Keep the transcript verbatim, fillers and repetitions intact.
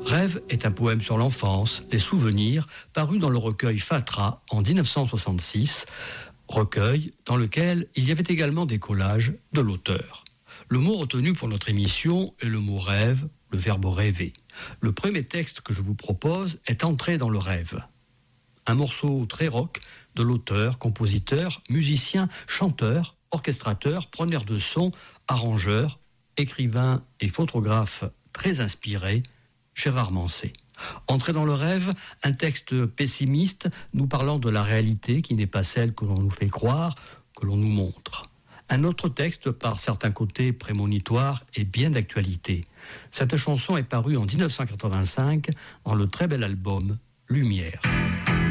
Rêve est un poème sur l'enfance, les souvenirs, paru dans le recueil Fatra en dix-neuf cent soixante-six, recueil dans lequel il y avait également des collages de l'auteur. Le mot retenu pour notre émission est le mot rêve, le verbe rêver. Le premier texte que je vous propose est Entrée dans le rêve. Un morceau très rock de l'auteur, compositeur, musicien, chanteur, orchestrateur, preneur de son, arrangeur, écrivain et photographe très inspiré, Gérard Manset. Entrée dans le rêve, un texte pessimiste nous parlant de la réalité qui n'est pas celle que l'on nous fait croire, que l'on nous montre. Un autre texte par certains côtés prémonitoires et bien d'actualité. Cette chanson est parue en dix-neuf cent quatre-vingt-cinq dans le très bel album Lumière.